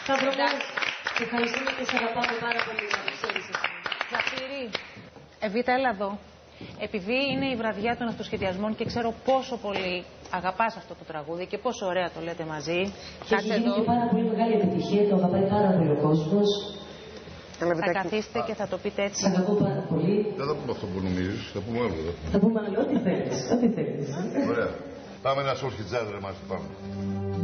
Σταύρο μου, ευχαριστούμε και σε αγαπάμε πάρα πολύ. Ζαφύρι, Εβίτα, έλα εδώ. Επειδή είναι η βραδιά των αυτοσχεδιασμών και ξέρω πόσο πολύ αγαπάς αυτό το τραγούδι και πόσο ωραία το λέτε μαζί. Κάτσε εδώ. Έχει πάρα πολύ μεγάλη επιτυχία, το αγαπάει πάρα πολύ ο κόσμος. Θα καθίσετε και θα το πείτε έτσι. Σ' αγαπώ πάρα πολύ. Δεν θα πούμε αυτό που νομίζεις, θα πούμε άλλο. Θα πούμε άλλο, ό,τι θέλεις. Ωραία. Πάμε ένα σόρ χιτζάδι, ρε, πάμε.